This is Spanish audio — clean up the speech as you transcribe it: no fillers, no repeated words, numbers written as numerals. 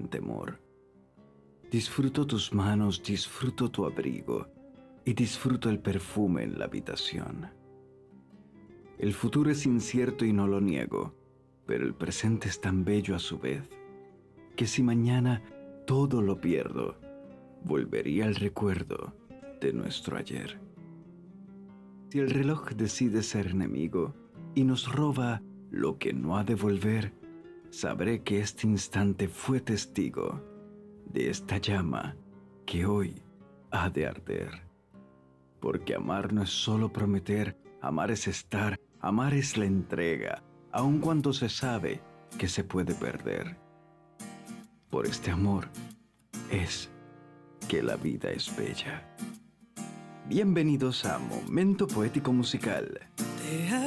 sin temor. Disfruto tus manos, disfruto tu abrigo y disfruto el perfume en la habitación. El futuro es incierto y no lo niego, pero el presente es tan bello a su vez, que si mañana todo lo pierdo, volvería al recuerdo de nuestro ayer. Si el reloj decide ser enemigo y nos roba lo que no ha de volver, sabré que este instante fue testigo de esta llama que hoy ha de arder. Porque amar no es solo prometer, amar es estar, amar es la entrega, aun cuando se sabe que se puede perder. Por este amor es que la vida es bella. Bienvenidos a Momento Poético Musical.